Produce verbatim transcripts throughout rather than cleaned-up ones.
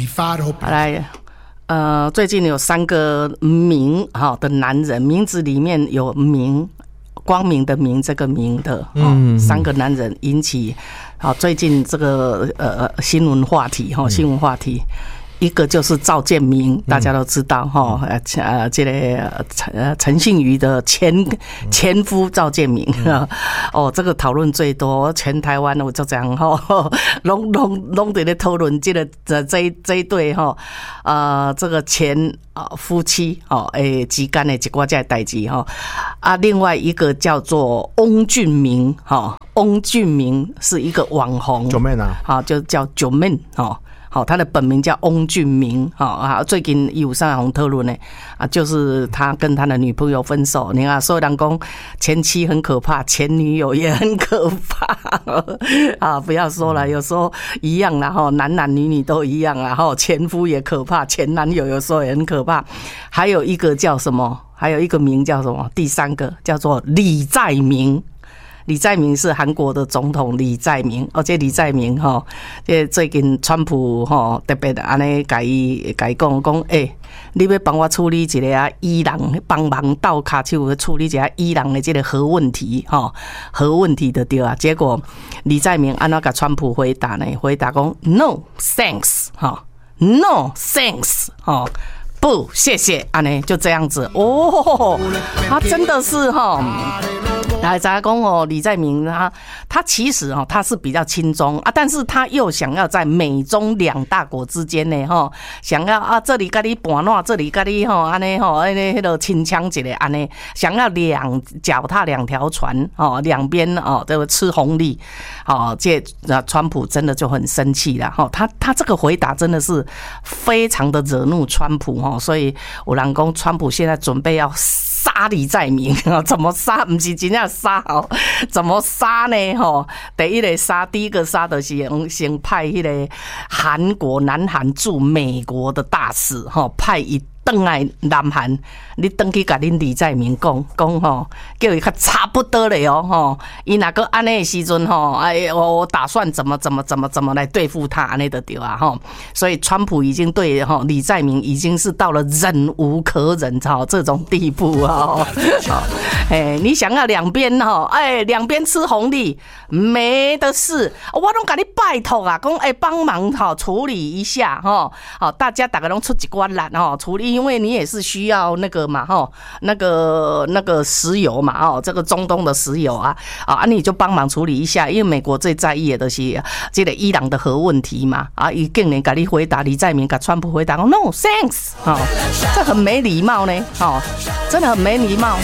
发的。 来，呃，最近有三个明哈的男人，名字里面有明，光明的明这个明的，嗯，三个男人引起好最近这个呃新闻话题哈，新闻话题。一个就是赵建明，大家都知道哈，呃呃，这个陈陈信瑜的前前夫赵建明，哦，这个讨论最多，全台湾我就这样哈，拢拢拢在咧讨论这个这这这一对哈，呃，这个前夫妻哦，诶之间的一寡这代志哈，啊，另外一个叫做翁俊明哈，翁俊明是一个网红， 九妹啊， 好，就叫九妹哦。好，他的本名叫翁俊明，好啊，最近有上红讨论呢，啊，就是他跟他的女朋友分手。你看，所有人讲前妻很可怕，前女友也很可怕啊！不要说了，有时候一样啦，哈，男男女女都一样啦，哈，前夫也可怕，前男友有时候也很可怕。还有一个叫什么？还有一个名叫什么？第三个叫做李在明。李在明是韩国的总统李在明，而且李在明哈，这最近川普哈特别的安尼甲伊甲伊讲讲，诶，你要帮我处理一个啊伊朗，帮忙倒卡手处理一下伊朗的这个核问题哈，核问题的对啊。结果李在明安怎甲川普回答呢？回答讲 No thanks 哈 ，No thanks 哈。不，谢谢，安尼就这样子哦，他真的是哈。来，咱讲哦，李在明他他其实哈他是比较亲中啊，但是他又想要在美中两大国之间呢哈，想要啊这里跟你搬烂，这里跟你哈安尼哈安尼迄个清枪一个安尼，想要两脚踏两条船哦，两边哦都吃红利，哦，这川普真的就很生气了哈，他他这个回答真的是非常的惹怒川普哈，所以有人讲川普现在准备要杀李在明啊？怎么杀？不是真正杀哦？怎么杀呢？吼，第一个杀，第一个杀的是先派迄个韩国南韩驻美国的大使，吼，派一。回来南韩，你回去甲恁李在明讲讲吼，叫伊较差不多了哦吼。伊若个安尼的时阵吼，哎，我我打算怎么怎么怎么怎么来对付他安尼就对啊吼。所以川普已经对吼李在明已经是到了忍无可忍哈这种地步啊。哎，你想要两边吼，哎，两边吃红利没的事，我拢甲你拜托啊，讲哎帮忙哈处理一下哈，好，大家大家拢出一寡力哈处理。因为你也是需要那个嘛，哈，那个那个石油嘛，哦，这个中东的石油啊，啊，你就帮忙处理一下，因为美国最在意的就是这个伊朗的核问题嘛，啊，伊竟然给你回答，李在明给川普回答 ，No thanks， 哈、哦，这很没礼貌呢，哦，真的很没礼貌。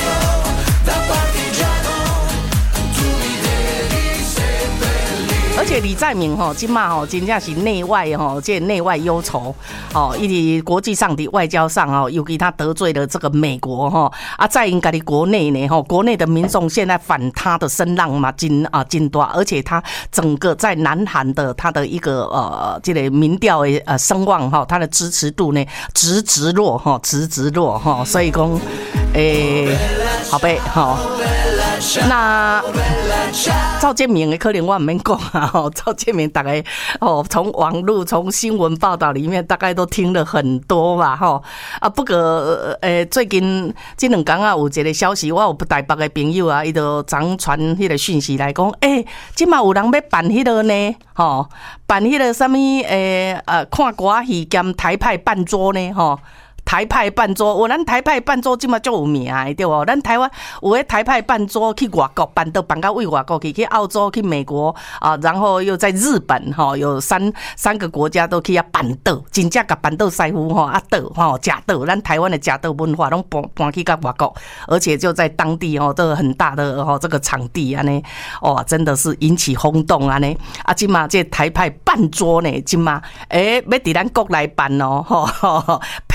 而且李在明吼，今嘛吼，真正是内外吼，这内外忧愁哦，以国际上的外交上哦，尤其他得罪了这个美国哈啊，在应该的国内呢哈，国内的民众现在反他的声浪嘛，真啊真大，而且他整个在南韩的他的一个呃这个民调的呃声望哈，他的支持度呢直直落哈，直直落哈，所以讲诶，好呗哈。那赵建明的可能我唔免讲啊，赵建明大概哦，从网络、从新闻报道里面大概都听了很多吧，哈啊，不过呃，最近这两天啊，有一个消息，我有台北的朋友啊，伊就常传迄个讯息来讲，诶、欸，今嘛有人要办迄个呢，吼，办迄个什么诶呃，看歌戏兼台派办桌呢，吼。台派办桌，我咱台派办桌即马就有名的对不？咱台湾有个台派办桌去外国办到办到为外国去，去澳洲、去美国啊，然后又在日本哈，有三三个国家都去啊办到，真正甲办到师傅哈啊倒哈假倒，咱台湾的假倒文化拢搬搬去到外国，而且就在当地哦，都很大的哦这个场地安尼，哦真的是引起轰动安尼啊！今嘛这台派办桌呢，今嘛诶要伫咱国内办哦，吼配合。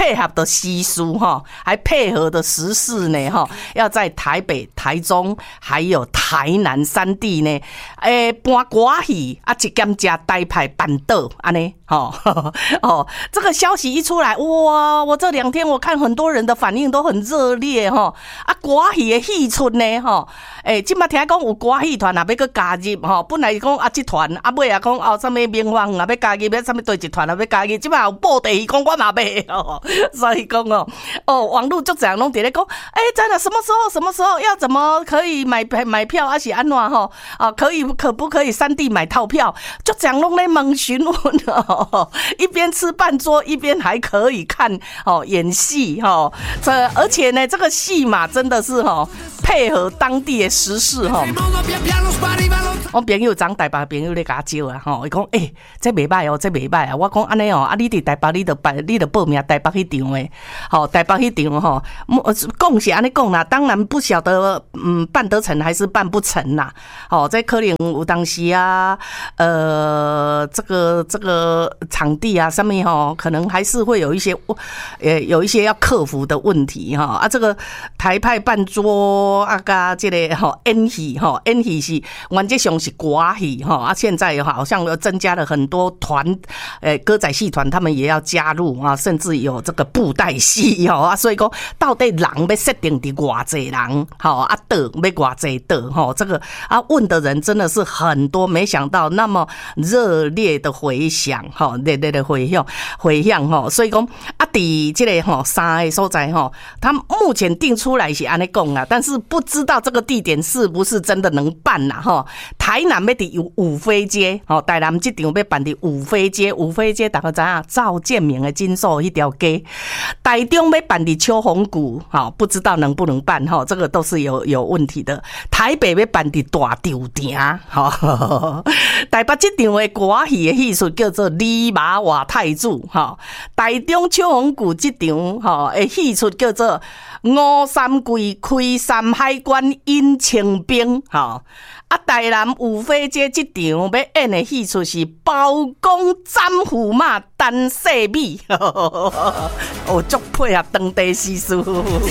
习俗哈，还配合的时事呢哈，要在台北、台中还有台南三地呢，诶，搬歌戏啊，一兼加台派板凳安尼，哦哦，这个消息一出来，哇！我这两天我看很多人的反应都很热烈哈，啊，歌戏的戏出呢哈，诶，今麦听讲有歌戏团也要去加入哈，本来讲啊，这团啊尾啊讲哦，什么明王啊要加入，要什么对一团啊要加入，今麦有报地讲我嘛要哦，所以讲哦，哦，网络就这样拢伫咧讲，诶，真的什么时候什么时候要怎么可以买买票，还是安怎吼？啊，可以可不可以三地买套票？就这样拢咧问询问哦，一边吃半桌，一边还可以看哦演戏哈。这而且呢，这个戏嘛，真的是哈配合当地的时事哈。我朋友长台北朋友咧甲我招啊，吼，伊讲诶，这袂歹哦，这袂歹啊。我讲安尼哦，啊，你伫台北，你著办，你著报名台北迄场诶，吼，台北迄场吼，讲是安尼讲啦，当然不晓得，嗯，办得成还是办不成啦。哦，这可能有当时啊，呃，这个这个场地啊，上面哈，可能还是会有一些，呃，有一些要克服的问题哈。啊，这个台派办桌啊，甲这个吼演戏吼，演戏是原则上是歌戏哈，啊，现在好像又增加了很多团，呃，歌仔戏团他们也要加入啊，甚至有这个布袋戏哈啊，所以讲到底人要设定伫偌济人，好啊，倒要偌济倒哈，这个啊问的人真的是很多，没想到那么热烈的回响哈，热烈的回响回响哈，所以讲啊，伫这个哈三个所在哈，他目前定出来是安尼讲啦，但是不知道这个地点是不是真的能办啦哈。台南要伫五妃街，吼，台南这场要办伫五妃街，五妃街大家知影赵建明的金寿迄条街。台中要办伫秋红谷，好，不知道能不能办哈，这个都是有有问题的。台北要办伫大稻埕，哈，台北这场的歌戏的戏术叫做李马瓦太子，哈，台中秋红谷这场哈的戏术叫做吴三桂开山海关引清兵，哈。啊，台南五妃街这场要演的戏出是包公斩驸马单细米，哦，足配合当地习俗。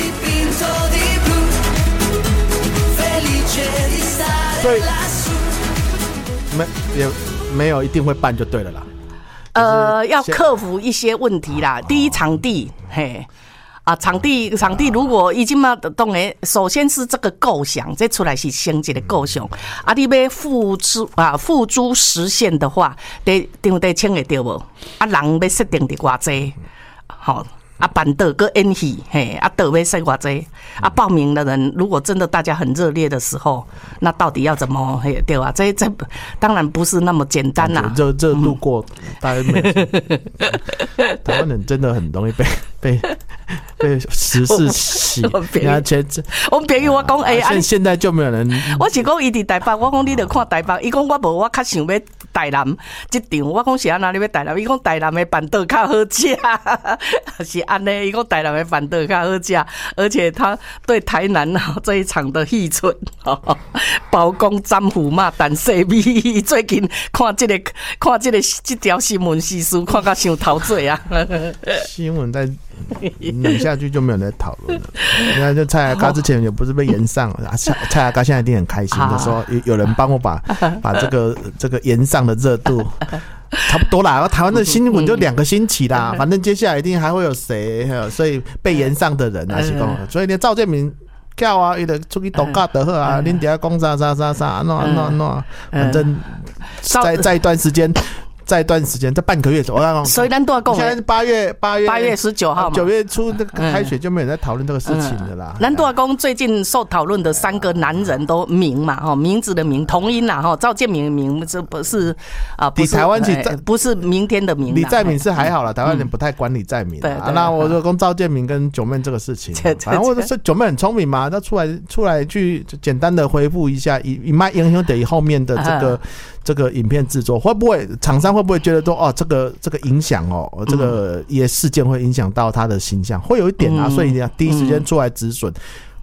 所以没也没有一定会办就对了啦。 呃，要克服一些问题啦。第一场地，嘿。啊，场地场地如果已经嘛，当然首先是这个构想，这出来是先一个构想。啊，你要付诸啊付诸实现的话，得场地请会到无？啊，人要设定伫偌济，好。啊，板凳跟演戏，嘿，啊，倒要设偌济，啊，报名的人如果真的大家很热烈的时候，那到底要怎么嘿对吧？这这当然不是那么简单啦、啊。 热热度过，大家没有。台湾人真的很容易被被被时事洗。 然前我朋友我讲，哎、欸， 现现在就没有人。 我是讲伊伫台北，我讲你著看台北，伊讲我无，我较想要台南这场，我讲是安那你要台南，伊讲台南的板凳较好食，是。安呢，伊讲台南的板凳较好食，而且他对台南这一场的戏出，包公斩驸马单细米，最近看这个看这个这条新闻时事，看到想陶醉啊！ 新闻在冷下去就没有人在讨论了。你看，就蔡阿嘎之前也不是被延上了，蔡蔡阿嘎现在一定很开心的说，有有人帮我把把这个这个延上的热度。差不多啦，台湾的新闻就两个星期啦，反正接下来一定还会有谁，所以被延上的人啊，是讲，所以连赵建明叫啊，伊就出去度假得好啊，恁底下讲啥啥啥啥，安怎安怎安怎，反正在在一段时间。在一段时间，在半个月，我刚刚所以咱都要讲， 现在是八月八月八月十九号嘛， 九月初那个开学就没有人在讨论这个事情的啦。 咱都要讲最近受讨论的三个男人都名嘛，哈，名字的名同音啦，哈，赵建明的名这不是啊， 比台湾其实不是明天的明， 李在明是还好啦，台湾人不太管李在明。对，那我就讲赵建明跟九妹这个事情，反正我说九妹很聪明嘛，他出来出来去简单的回复一下，以以卖影响等于后面的这个。这个影片制作会不会厂商会不会觉得说哦，这个这个影响哦，这个一些事件会影响到他的形象，会有一点啊，所以第一时间出来止损。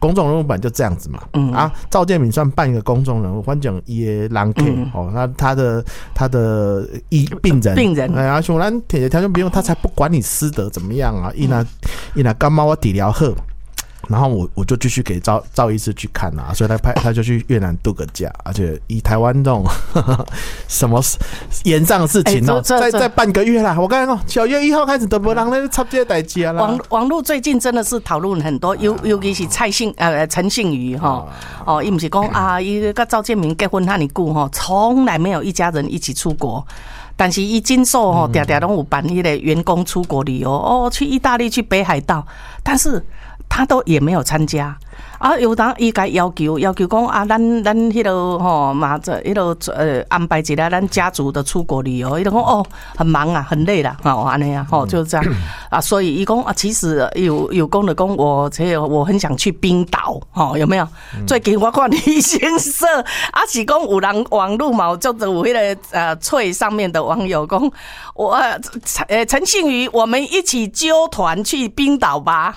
公众人物本来就这样子嘛。嗯啊，赵建铭算扮一个公众人物，反正也狼 K 哦，他他的他的医病人病人， 哎呀，像咱铁的条件不用，他才不管你师德怎么样啊，一拿一拿干猫我底疗贺。然后我我就继续给赵赵医师去看啊，所以他派他就去越南度个假，而且以台湾这种呵呵什么延上的事情哦，在在半个月啦，我刚才说九月一号开始都没人来插这些代志啊啦。 网网络最近真的是讨论很多，尤尤其是蔡信呃陈信瑜哈哦，伊不是讲啊，伊跟赵建铭结婚那么久哈，从来没有一家人一起出国。但是伊金寿吼，常常拢有办迄个员工出国旅游哦，去意大利、去北海道，但是他都也没有参加。啊，有当伊该要求要求讲啊，咱咱迄落吼嘛，这迄落呃安排一下咱家族的出国旅游，伊就讲哦很忙啊，很累啦，吼安尼啊，吼就是这样啊，所以伊讲啊，其实有有讲的讲我这我很想去冰岛，吼有没有？最近我看旅行社啊是讲有人网络嘛，就有迄个呃翠上面的网友讲我呃陈信瑜，我们一起揪团去冰岛吧，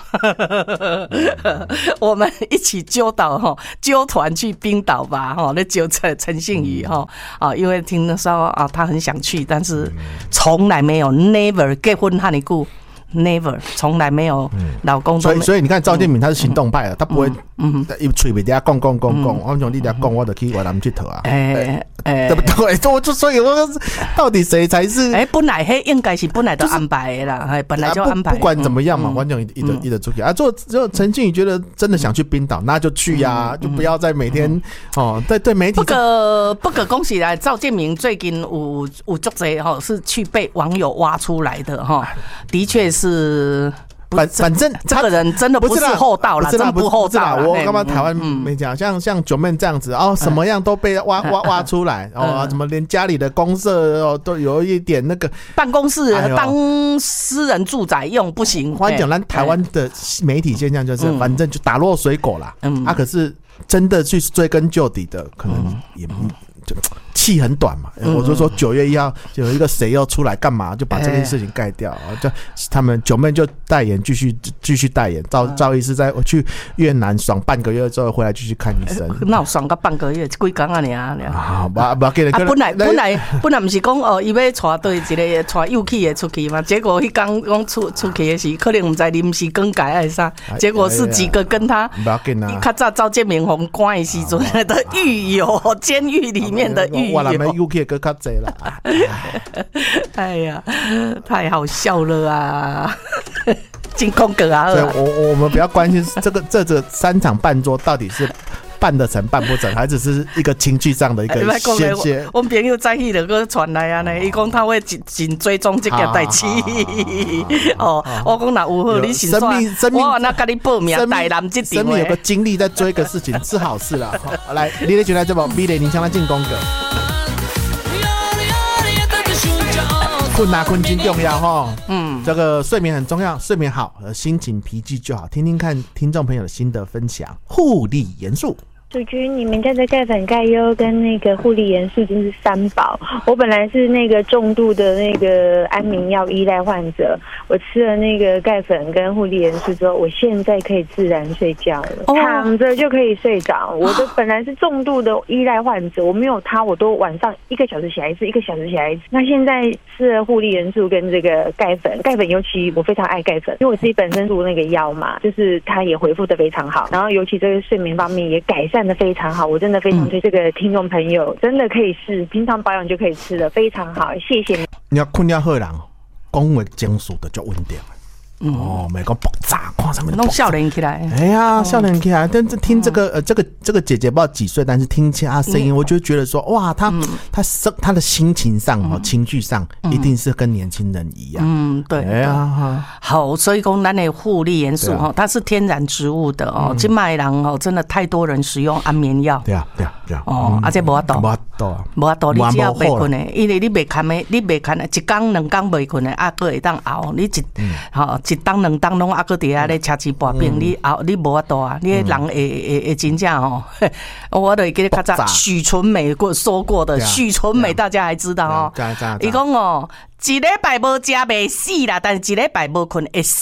我们。一起揪岛哈，揪团去冰岛吧哈，那揪陈陈信瑜哈啊，因为听说啊，他很想去，但是从来没有 never 结婚哈尼久 never 从来没有老公都。 所以所以你看赵建铭他是行动派的，他不会嗯伊嘴袂嗲讲讲讲讲，我讲你嗲讲我就去越南佚佗啊，哎哎，对不对？我就所以我到底谁才是？ 哎，本来嘿应该是本来都安排的啦，哎，本来就安排。 不管怎么样嘛，反正一直一直出去啊。做就陈信宇觉得真的想去冰岛，那就去呀，就不要再每天哦。对对，媒体不可不可恭喜来，赵建铭最近有有足侪哈是去被网友挖出来的哈，的确是。 反反正这个人真的不是厚道啦，真不厚道啦。 我干嘛台湾没讲，像像九妹这样子哦，什么样都被挖挖挖出来哦，怎么连家里的公社哦都有一点那个办公室当私人住宅用不行。 我讲咱台湾的媒体现象就是，反正就打落水狗啦。嗯，啊，可是真的去追根究底的，可能也不。就气很短嘛，我就说九月一号有一个谁要出来干嘛，就把这件事情盖掉，就他们九妹就代言，继续继续代言。赵赵医师在去越南爽半个月之后回来继续看医生， 那爽个半个月，几天啊你啊？ 啊，不不给你。 本来本来本来不是讲哦，伊要带对一个带幼气的出去嘛，结果迄刚讲出出去的是可能唔知临时更改还是啥，结果是几个跟他较早赵建铭红关的时阵的狱友，监狱里面。的狱友， 我们 U K 更较济啦。 哎呀，太好笑了啊！金空格啊！ 所以我我们不要关心这个这个三场半桌到底是办得成办不成，还只是一个情绪上的一个宣泄。 我们朋友在迄个传来啊呢，伊讲他会紧紧追踪这件代志。哦，我讲那有好你心算，我那跟你报名台南这场。 生命有个精力在追个事情是好事啦。来，你咧就来这部美丽你向他进攻个。困啊困真重要哈，嗯，这个睡眠很重要，睡眠好，心情脾气就好。听听看听众朋友的心得分享，护理严肃。 主君，你们家的钙粉、钙优跟那个护理元素真是三宝。我本来是那个重度的那个安眠药依赖患者，我吃了那个钙粉跟护理元素之后，我现在可以自然睡觉了，哦、躺着就可以睡着。我的本来是重度的依赖患者，我没有它，我都晚上一个小时起来一次，一个小时起来一次。那现在吃了护理元素跟这个钙粉，钙粉尤其我非常爱钙粉，因为我自己本身住那个药嘛，就是它也恢复得非常好，然后尤其这个睡眠方面也改善。的非常好，我真的非常对这个听众朋友，真的可以试，平常保养就可以吃的非常好，谢谢你。 你要困了好人，讲话情绪就足稳定。嗯、哦，没讲爆炸，看上面弄笑脸起来。 哎呀，笑脸起来，但是听这个呃，这个这个姐姐不知道几岁，但是听起她声音，我就觉得说，哇，她她生她的心情上哈，情绪上一定是跟年轻人一样。嗯， 对。哎呀，好，所以讲咱的护理元素哈，它是天然植物的哦。今麦人哦，真的太多人使用安眠药。 对啊，对啊，对啊。 哦，而且无法度， 无法度啊， 无法度，你只要袂困的，因为你袂困的，你袂困的，一天两天袂困的，啊，佫会当熬，你一好。一当两当拢啊，搁伫遐咧车吃薄饼，你熬你无法度啊！你人会会会真正吼，我就记得较早许纯美过说过的，许纯美大家还知道哦。伊讲哦，一礼拜无食袂死啦，但是一礼拜无困会死。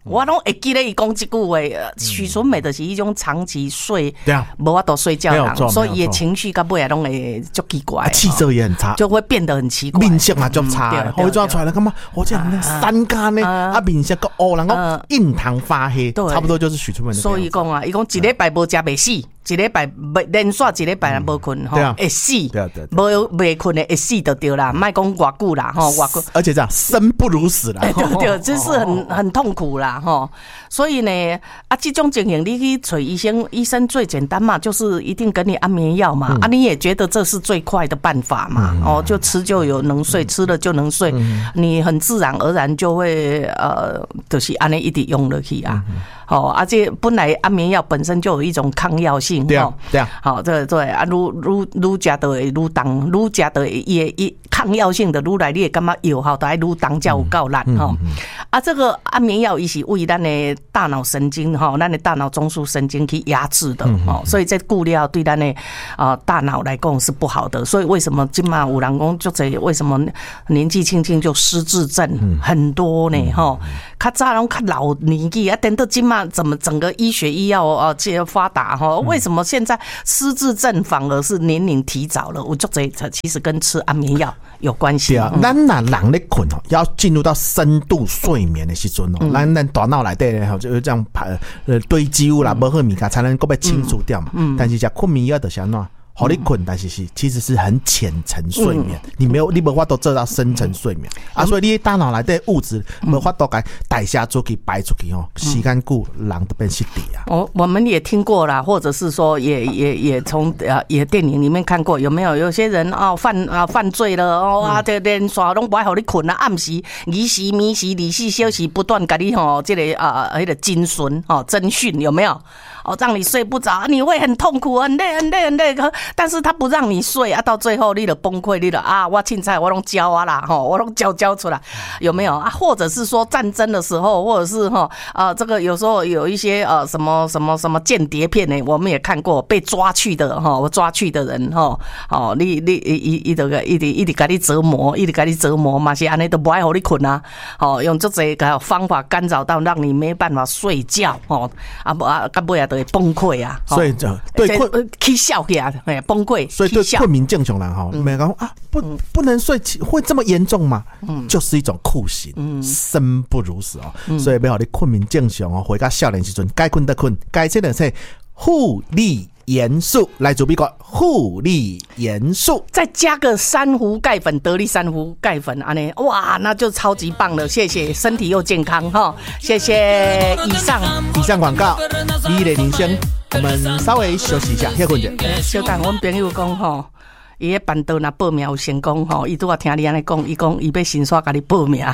我拢会记得伊讲这句话。许纯美的是一种长期睡， 对啊， 无法度睡觉的人，所以伊的错情绪到尾啊拢会足奇怪， 气色也很差， 就会变得很奇怪， 面色嘛就差，后一抓出来了，干嘛？我这样三干呢，啊面色个乌，然后印堂发黑，差不多就是许纯美的。 所以讲啊，伊讲一礼拜无食袂死，一礼拜连续一礼拜无困吼，会死，无袂困的会死就对啦，莫讲偌久啦吼，偌久， 而且这样生不如死啦， 对对，这是很很痛苦啦吼。所以呢，啊，这种情形你去找医生，医生最简单嘛，就是一定给你安眠药嘛，啊，你也觉得这是最快的办法嘛，哦，就吃就有能睡，吃了就能睡，你很自然而然就会呃，就是安尼一直用落去啊。好，而且本来安眠药本身就有一种抗药性， 对啊，对啊， 好，对对啊，愈愈愈食就会愈重，愈食就会伊伊抗药性的愈来，你会感觉药效就爱愈重才有够力吼。啊，这个安眠药伊是为咱的大脑神经吼，咱的大脑中枢神经去压制的哦，所以这固料对咱的啊大脑来讲是不好的。所以为什么今嘛有人讲就这为什么年纪轻轻就失智症很多呢？吼，较早拢较老年纪啊，等到今嘛。怎么整个医学医药啊这发达哈？为什么现在失智症反而是年龄提早了？我就这其实跟吃安眠药有关系。 对啊，咱若人咧困哦，要进入到深度睡眠的时阵哦，咱咱大脑内底咧吼就这样排呃堆积物啦，无好物件才能够被清除掉嘛。但是食困眠药就是安怎？好你困，但是是其实是很浅层睡眠，嗯、你没有你没法都做到深层睡眠、嗯、啊，所以你大脑内的物质没法都该代谢出去、排出去哦，时间久人都变失智啊。 哦，我们也听过啦，或者是说也也也从呃也电影里面看过，有没有有些人哦犯啊犯罪了哦啊，这连续拢不爱互你困啊，暗时、二时、暝时、二十四小时不断给你吼这个啊那个精神哦侦讯有没有？哦，让你睡不着，你会很痛苦，很累，很累，很累。但是他不让你睡啊，到最后你就崩溃，你就啊，我凊彩我拢教啊啦，吼，我拢教教出来，有没有啊？或者是说战争的时候，或者是哈啊，这个有时候有一些呃什么什么什么间谍片呢，我们也看过被抓去的哈，我抓去的人哈，哦，你你一一这个一直一直给你折磨，一直给你折磨嘛，是安尼都不爱让你困啊，哦，用这这个方法干扰到让你没办法睡觉哦，啊不啊，到尾啊。会崩溃啊， 所以对困起笑起来，哎，崩溃。 所以对困眠正常人哈，没讲啊，不不能睡，会这么严重吗？嗯，就是一种酷刑，嗯，生不如死哦。所以要让你困眠正常哦，回到少年时阵，该困的困，该吃的吃，护理元素来自美国护理元素， 再加个珊瑚钙粉，得力珊瑚钙粉，安尼哇，那就超级棒了！谢谢，身体又健康哈，谢谢。以上以上广告，美丽人生，我们稍微休息一下，歇困者。 小等，阮朋友讲吼。伊迄办桌若报名有成功吼，伊拄啊听你安尼讲，伊讲伊要先刷甲你报名。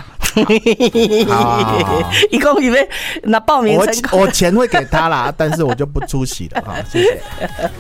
伊讲伊要若报名成功， 我我钱会给他啦，但是我就不出席了啊，谢谢。